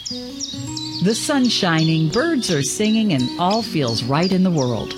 The sun's shining, birds are singing, and all feels right in the world.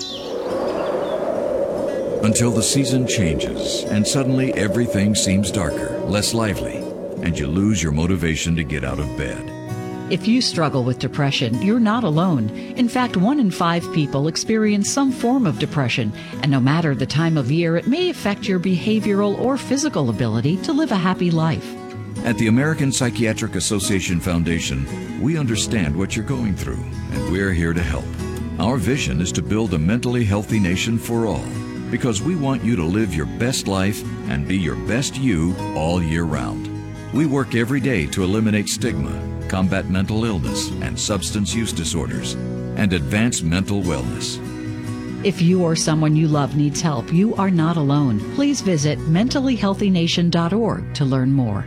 Until the season changes and suddenly everything seems darker, less lively, and you lose your motivation to get out of bed. If you struggle with depression, you're not alone. In fact, 1 in 5 people experience some form of depression, and no matter the time of year, it may affect your behavioral or physical ability to live a happy life. At the American Psychiatric Association Foundation, we understand what you're going through, and we're here to help. Our vision is to build a mentally healthy nation for all, because we want you to live your best life and be your best you all year round. We work every day to eliminate stigma, combat mental illness and substance use disorders, and advance mental wellness. If you or someone you love needs help, you are not alone. Please visit mentallyhealthynation.org to learn more.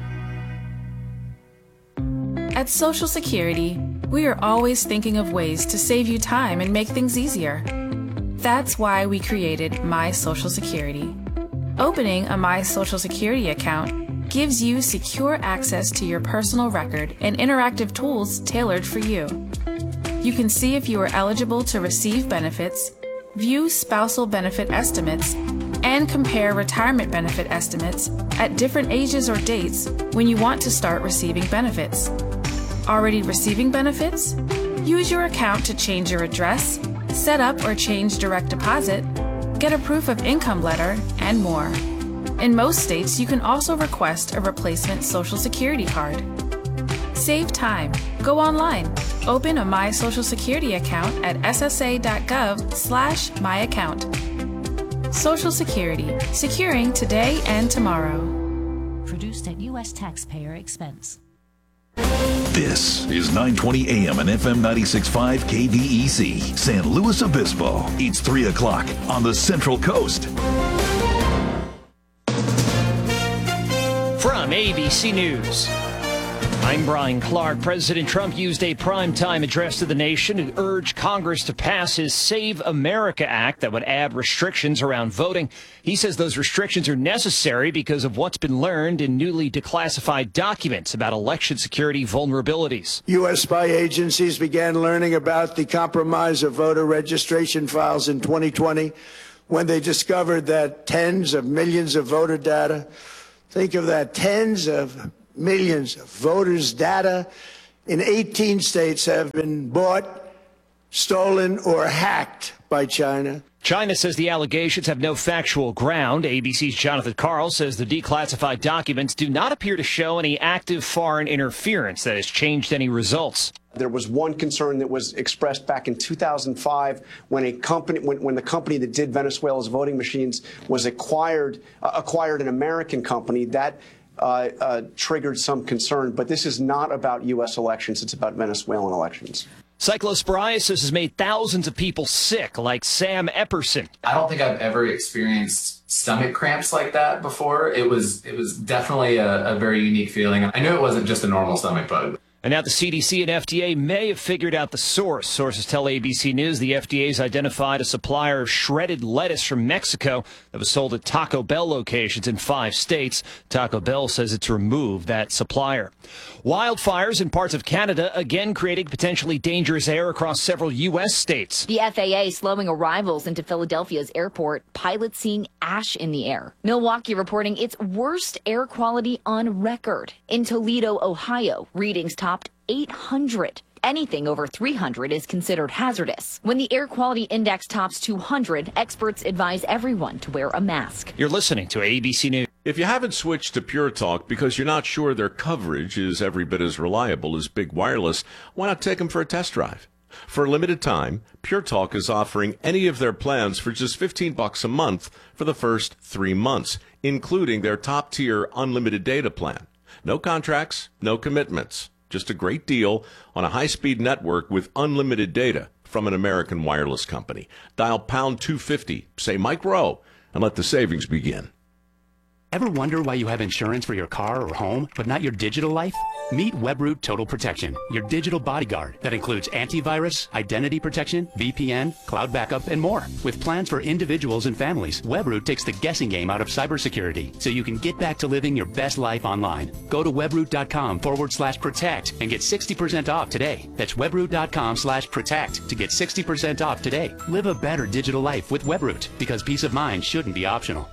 At Social Security, we are always thinking of ways to save you time and make things easier. That's why we created My Social Security. Opening a My Social Security account gives you secure access to your personal record and interactive tools tailored for you. You can see if you are eligible to receive benefits, view spousal benefit estimates, and compare retirement benefit estimates at different ages or dates when you want to start receiving benefits. Already receiving benefits? Use your account to change your address, set up or change direct deposit, get a proof of income letter, and more. In most states, you can also request a replacement Social Security card. Save time. Go online. Open a My Social Security account at ssa.gov/myaccount. Social Security. Securing today and tomorrow. Produced at U.S. taxpayer expense. This is 920 AM and FM 96.5 KVEC, San Luis Obispo. It's 3 o'clock on the Central Coast. From ABC News, I'm Brian Clark. President Trump used a primetime address to the nation to urge Congress to pass his Save America Act that would add restrictions around voting. He says those restrictions are necessary because of what's been learned in newly declassified documents about election security vulnerabilities. U.S. spy agencies began learning about the compromise of voter registration files in 2020 when they discovered that tens of millions of voter data, think of that, tens of millions of voters' data in 18 states have been bought, stolen, or hacked by China. China says the allegations have no factual ground. ABC's Jonathan Karl says the declassified documents do not appear to show any active foreign interference that has changed any results. There was one concern that was expressed back in 2005 when the company that did Venezuela's voting machines was acquired an American company. That triggered some concern, but this is not about U.S. elections. It's about Venezuelan elections. Cyclosporiasis has made thousands of people sick, like Sam Epperson. I don't think I've ever experienced stomach cramps like that before. It was definitely a very unique feeling. I knew it wasn't just a normal stomach bug. And now the CDC and FDA may have figured out the source. Sources tell ABC News the FDA's identified a supplier of shredded lettuce from Mexico that was sold at Taco Bell locations in 5 states. Taco Bell says it's removed that supplier. Wildfires in parts of Canada again creating potentially dangerous air across several U.S. states. The FAA slowing arrivals into Philadelphia's airport. Pilots seeing ash in the air. Milwaukee reporting its worst air quality on record. In Toledo, Ohio, readings topped 800. Anything over 300 is considered hazardous. When the air quality index tops 200, experts advise everyone to wear a mask. You're listening to ABC News. If you haven't switched to Pure Talk because you're not sure their coverage is every bit as reliable as Big Wireless, why not take them for a test drive? For a limited time, Pure Talk is offering any of their plans for just $15 a month for the first 3 months, including their top-tier unlimited data plan. No contracts, no commitments. Just a great deal on a high-speed network with unlimited data from an American wireless company. Dial pound 250, say Mike Rowe, and let the savings begin. Ever wonder why you have insurance for your car or home, but not your digital life? Meet Webroot Total Protection, your digital bodyguard that includes antivirus, identity protection, VPN, cloud backup, and more. With plans for individuals and families, Webroot takes the guessing game out of cybersecurity so you can get back to living your best life online. Go to webroot.com/protect and get 60% off today. That's webroot.com/protect to get 60% off today. Live a better digital life with Webroot, because peace of mind shouldn't be optional.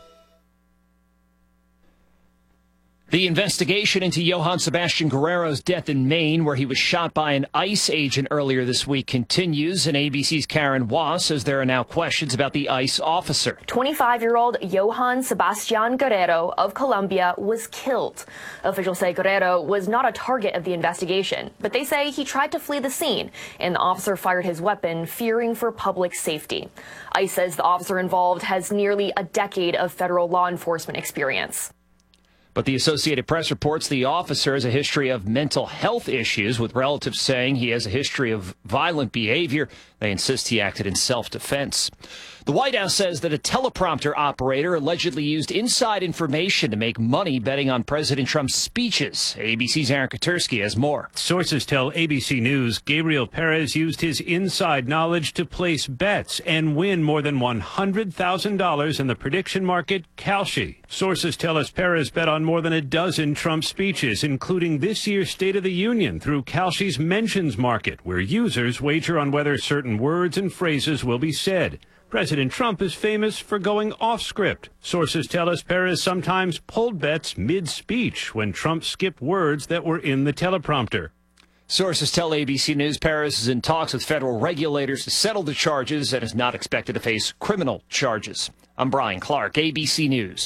The investigation into Johann Sebastian Guerrero's death in Maine, where he was shot by an ICE agent earlier this week, continues, and ABC's Karen Waugh says there are now questions about the ICE officer. 25-year-old Johann Sebastian Guerrero of Colombia was killed. Officials say Guerrero was not a target of the investigation, but they say he tried to flee the scene, and the officer fired his weapon, fearing for public safety. ICE says the officer involved has nearly a decade of federal law enforcement experience. But the Associated Press reports the officer has a history of mental health issues, with relatives saying he has a history of violent behavior. They insist he acted in self-defense. The White House says that a teleprompter operator allegedly used inside information to make money betting on President Trump's speeches. ABC's Aaron Katersky has more. Sources tell ABC News Gabriel Perez used his inside knowledge to place bets and win more than $100,000 in the prediction market, Kalshi. Sources tell us Perez bet on more than a dozen Trump speeches, including this year's State of the Union, through Kalshi's Mentions Market, where users wager on whether certain words and phrases will be said. President Trump is famous for going off script. Sources tell us Perez sometimes pulled bets mid-speech when Trump skipped words that were in the teleprompter. Sources tell ABC News Perez is in talks with federal regulators to settle the charges and is not expected to face criminal charges. I'm Brian Clark, ABC News.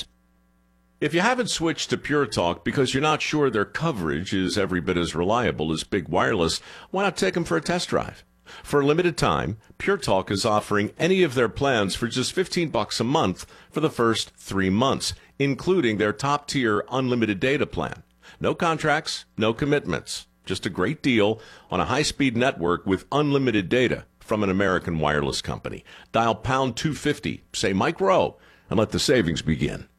If you haven't switched to Pure Talk because you're not sure their coverage is every bit as reliable as Big Wireless, why not take them for a test drive? For a limited time, Pure Talk is offering any of their plans for just $15 a month for the first 3 months, including their top-tier unlimited data plan. No contracts, no commitments. Just a great deal on a high-speed network with unlimited data from an American wireless company. Dial pound 250, say Mike Rowe, and let the savings begin.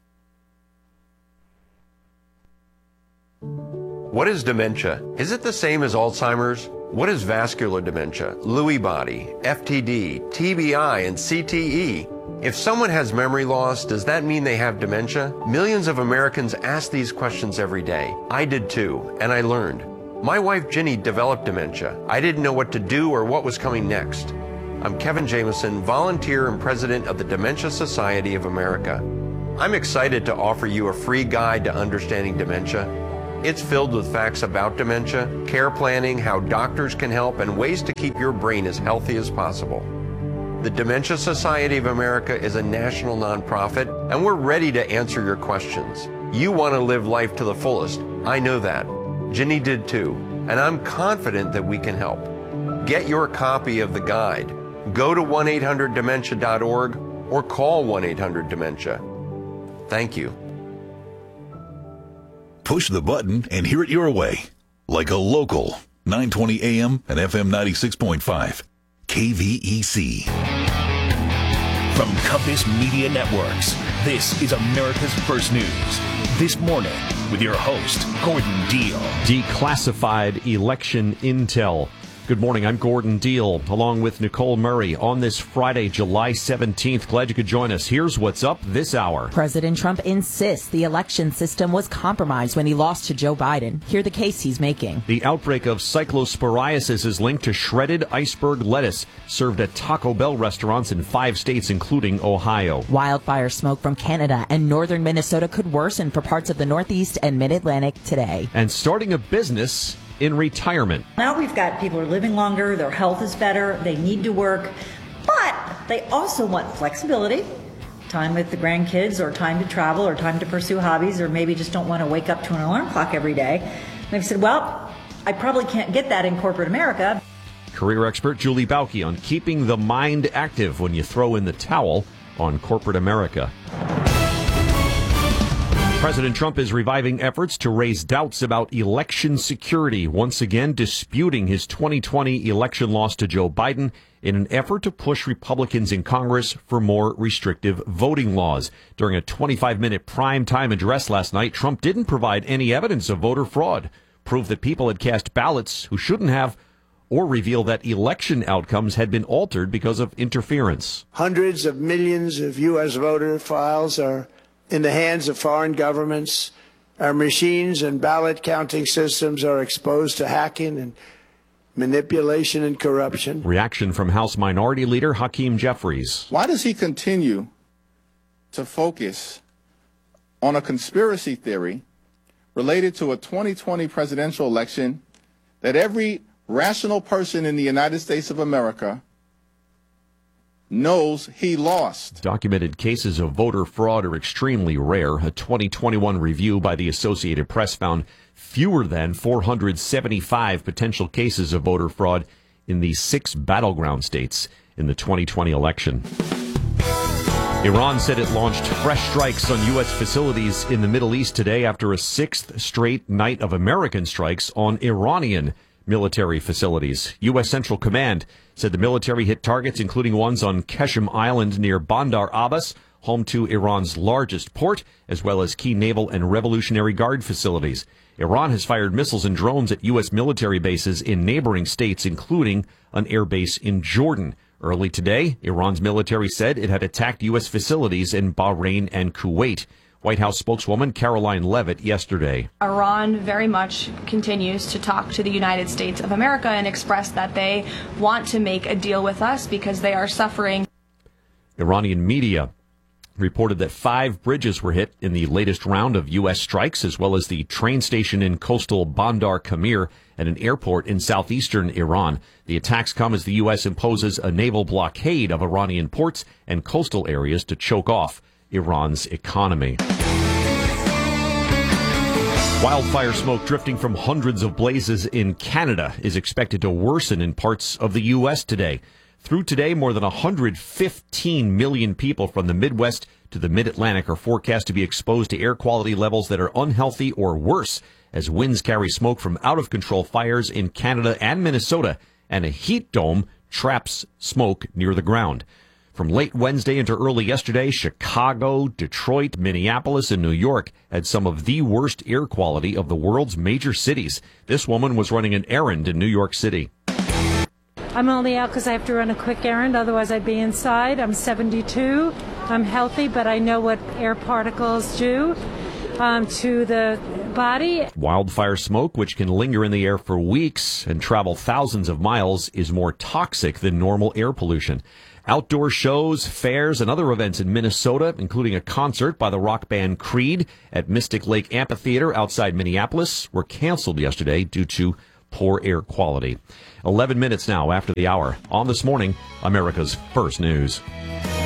What is dementia? Is it the same as Alzheimer's? What is vascular dementia, Lewy body, FTD, TBI, and CTE? If someone has memory loss, does that mean they have dementia? Millions of Americans ask these questions every day. I did too, and I learned. My wife Ginny developed dementia. I didn't know what to do or what was coming next. I'm Kevin Jameson, volunteer and president of the Dementia Society of America. I'm excited to offer you a free guide to understanding dementia. It's filled with facts about dementia, care planning, how doctors can help, and ways to keep your brain as healthy as possible. The Dementia Society of America is a national nonprofit, and we're ready to answer your questions. You want to live life to the fullest. I know that. Ginny did too, and I'm confident that we can help. Get your copy of the guide. Go to 1-800-DEMENTIA.org or call 1-800-DEMENTIA. Thank you. Push the button and hear it your way. Like a local 920 AM and FM 96.5. KVEC. From Compass Media Networks, this is America's First News. This morning with your host, Gordon Deal. Declassified election intel. Good morning, I'm Gordon Deal, along with Nicole Murray on this Friday, July 17th. Glad you could join us. Here's what's up this hour. President Trump insists the election system was compromised when he lost to Joe Biden. Hear the case he's making. The outbreak of cyclosporiasis is linked to shredded iceberg lettuce served at Taco Bell restaurants in 5 states, including Ohio. Wildfire smoke from Canada and northern Minnesota could worsen for parts of the Northeast and Mid-Atlantic today. And starting a business in retirement. Now we've got people who are living longer, their health is better, they need to work, but they also want flexibility, time with the grandkids or time to travel or time to pursue hobbies, or maybe just don't want to wake up to an alarm clock every day. And they've said, well, I probably can't get that in corporate America. Career expert Julie Bauke on keeping the mind active when you throw in the towel on corporate America. President Trump is reviving efforts to raise doubts about election security, once again disputing his 2020 election loss to Joe Biden in an effort to push Republicans in Congress for more restrictive voting laws. During a 25-minute primetime address last night, Trump didn't provide any evidence of voter fraud, prove that people had cast ballots who shouldn't have, or reveal that election outcomes had been altered because of interference. Hundreds of millions of U.S. voter files are in the hands of foreign governments. Our machines and ballot counting systems are exposed to hacking and manipulation and corruption. Reaction from House Minority Leader Hakeem Jeffries. Why does he continue to focus on a conspiracy theory related to a 2020 presidential election that every rational person in the United States of America knows he lost? Documented cases of voter fraud are extremely rare. A 2021 review by the Associated Press found fewer than 475 potential cases of voter fraud in the 6 battleground states in the 2020 election. Iran said it launched fresh strikes on U.S. facilities in the Middle East today after a 6th straight night of American strikes on Iranian military facilities. U.S. Central Command said the military hit targets, including ones on Qeshm Island near Bandar Abbas, home to Iran's largest port, as well as key naval and Revolutionary Guard facilities. Iran has fired missiles and drones at U.S. military bases in neighboring states, including an air base in Jordan. Early today, Iran's military said it had attacked U.S. facilities in Bahrain and Kuwait. White House spokeswoman Caroline Leavitt yesterday. Iran very much continues to talk to the United States of America and express that they want to make a deal with us because they are suffering. Iranian media reported that 5 bridges were hit in the latest round of U.S. strikes, as well as the train station in coastal Bandar Kamir and an airport in southeastern Iran. The attacks come as the U.S. imposes a naval blockade of Iranian ports and coastal areas to choke off Iran's economy. Wildfire smoke drifting from hundreds of blazes in Canada is expected to worsen in parts of the U.S. today. Through today, more than 115 million people from the Midwest to the Mid-Atlantic are forecast to be exposed to air quality levels that are unhealthy or worse as winds carry smoke from out-of-control fires in Canada and Minnesota, and a heat dome traps smoke near the ground. From late Wednesday into early yesterday, Chicago, Detroit, Minneapolis, and New York had some of the worst air quality of the world's major cities. This woman was running an errand in New York City. I'm only out because I have to run a quick errand, otherwise I'd be inside. I'm 72. I'm healthy, but I know what air particles do to the body. Wildfire smoke, which can linger in the air for weeks and travel thousands of miles, is more toxic than normal air pollution. Outdoor shows, fairs, and other events in Minnesota, including a concert by the rock band Creed at Mystic Lake Amphitheater outside Minneapolis, were canceled yesterday due to poor air quality. 11 minutes now after the hour. On This Morning, America's First News.